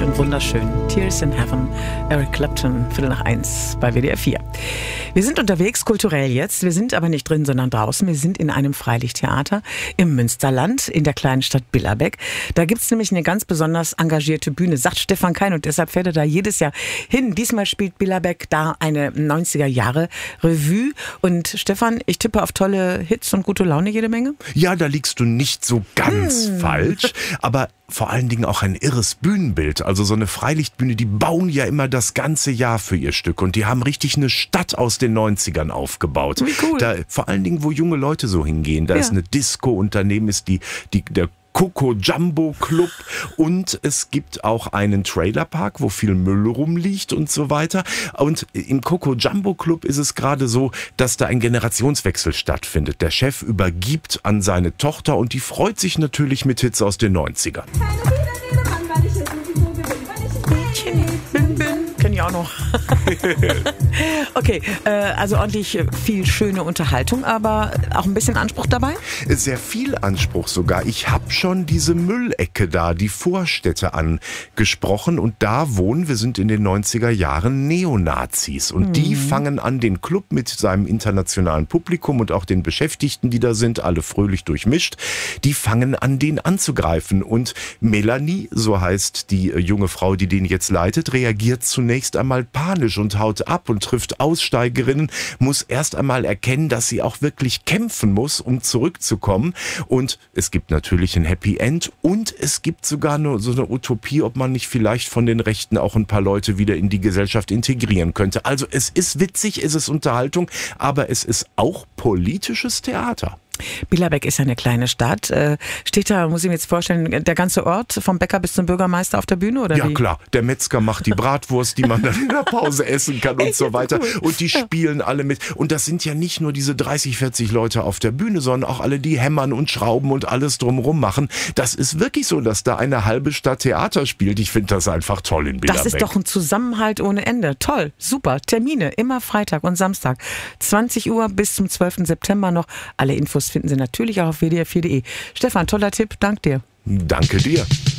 herrlich und wunderschön. Tears in Heaven, Eric Clapton, 1:15 bei WDR 4. Wir sind unterwegs, kulturell jetzt. Wir sind aber nicht drin, sondern draußen. Wir sind in einem Freilichttheater im Münsterland, in der kleinen Stadt Billerbeck. Da gibt's nämlich eine ganz besonders engagierte Bühne, sagt Stefan Kein, und deshalb fährt er da jedes Jahr hin. Diesmal spielt Billerbeck da eine 90er-Jahre-Revue. Und Stefan, ich tippe auf tolle Hits und gute Laune jede Menge? Ja, da liegst du nicht so ganz falsch, aber vor allen Dingen auch ein irres Bühnenbild. Also so eine Freilichtbühne, die bauen ja immer das ganze Jahr für ihr Stück und die haben richtig eine Stadt aus den 90ern aufgebaut. Wie cool. Da, vor allen Dingen, wo junge Leute so hingehen. Da ist eine Disco und daneben ist der Coco Jumbo Club und es gibt auch einen Trailerpark, wo viel Müll rumliegt und so weiter. Und im Coco Jumbo Club ist es gerade so, dass da ein Generationswechsel stattfindet. Der Chef übergibt an seine Tochter und die freut sich natürlich mit Hits aus den 90ern. Kenn ich auch noch. Okay, also ordentlich viel schöne Unterhaltung, aber auch ein bisschen Anspruch dabei? Sehr viel Anspruch sogar. Ich habe schon diese Müllecke da, die Vorstädte angesprochen und da wohnen, wir sind in den 90er Jahren, Neonazis und die fangen an, den Club mit seinem internationalen Publikum und auch den Beschäftigten, die da sind, alle fröhlich durchmischt, die fangen an, den anzugreifen und Melanie, so heißt die junge Frau, die den jetzt leitet, reagiert zunächst einmal panisch und haut ab und trifft Aussteigerinnen, muss erst einmal erkennen, dass sie auch wirklich kämpfen muss, um zurückzukommen. Und es gibt natürlich ein Happy End und es gibt sogar nur so eine Utopie, ob man nicht vielleicht von den Rechten auch ein paar Leute wieder in die Gesellschaft integrieren könnte. Also es ist witzig, es ist Unterhaltung, aber es ist auch politisches Theater. Billerbeck ist ja eine kleine Stadt. Steht da, muss ich mir jetzt vorstellen, der ganze Ort vom Bäcker bis zum Bürgermeister auf der Bühne? Oder ja wie? Klar, der Metzger macht die Bratwurst, die man dann in der Pause essen kann und so weiter. Und die spielen alle mit. Und das sind ja nicht nur diese 30, 40 Leute auf der Bühne, sondern auch alle, die hämmern und schrauben und alles drumherum machen. Das ist wirklich so, dass da eine halbe Stadt Theater spielt. Ich finde das einfach toll in Billerbeck. Das ist doch ein Zusammenhalt ohne Ende. Toll, super. Termine, immer Freitag und Samstag. 20 Uhr bis zum 12. September noch. Alle Infos finden Sie natürlich auch auf wdr4.de. Stefan, toller Tipp, dank dir. Danke dir.